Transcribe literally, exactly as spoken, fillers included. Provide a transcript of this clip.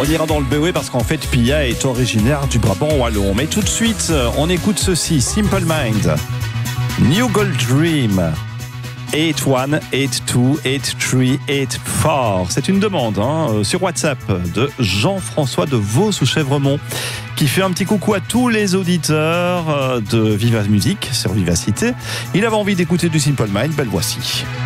On ira dans le B O E parce qu'en fait, Pia est originaire du Brabant wallon. Mais tout de suite, on écoute ceci, Simple Mind, New Gold Dream. huit un huit deux huit trois huit quatre. C'est une demande hein, sur WhatsApp de Jean-François de Vaux-sous-Chèvremont qui fait un petit coucou à tous les auditeurs de Viva Musique sur Vivacité. Il avait envie d'écouter du Simple Mind, ben le voici.